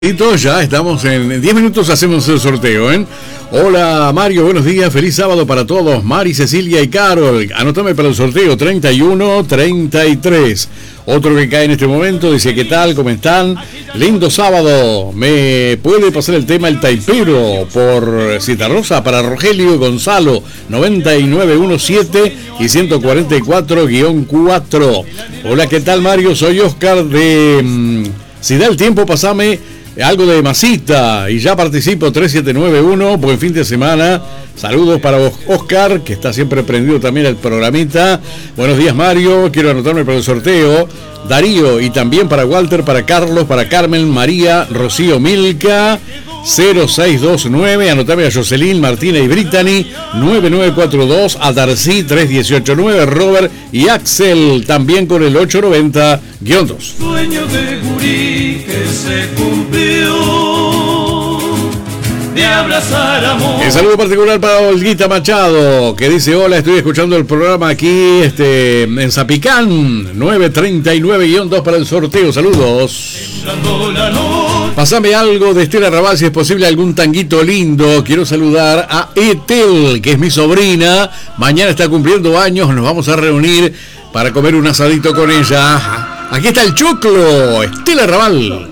Ya estamos en 10 minutos, hacemos el sorteo, ¿eh? Hola Mario, buenos días, feliz sábado para todos. Mari, Cecilia y Carol, anótame para el sorteo 31-33. Otro que cae en este momento dice: ¿qué tal? ¿Cómo están? Lindo sábado. ¿Me puede pasar el tema El Taipero por Citarrosa para Rogelio y Gonzalo? 9917 y 144-4. Hola, ¿qué tal Mario? Soy Oscar de... Si da el tiempo, pasame algo de masita y ya participo. 3791, buen fin de semana. Saludos para Oscar, que está siempre prendido también el programita. Buenos días Mario, quiero anotarme para el sorteo. Darío, y también para Walter, para Carlos, para Carmen, María, Rocío, Milka. 0629, anotame a Jocelyn, Martina y Brittany. 9942, a Darcy 3189, Robert y Axel, también con el 890-2. Sueño de gurí que se cumplió, de abrazar amor. Un saludo particular para Olguita Machado, que dice: hola, estoy escuchando el programa aquí en Zapicán. 939-2 para el sorteo, saludos. Pasame algo de Estela Raval, si es posible, algún tanguito lindo. Quiero saludar a Etel, que es mi sobrina. Mañana está cumpliendo años, nos vamos a reunir para comer un asadito con ella. Aquí está el choclo, Estela Raval.